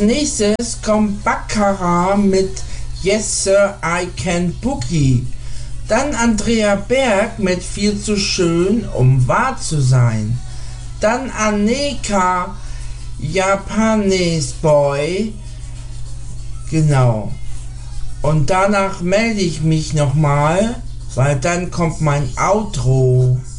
nächstes kommt Baccarat mit Yes Sir, I Can Boogie. Dann Andrea Berg mit Viel zu schön, um wahr zu sein. Dann Aneka, Japanese Boy. Genau. Und danach melde ich mich nochmal, weil dann kommt mein Outro.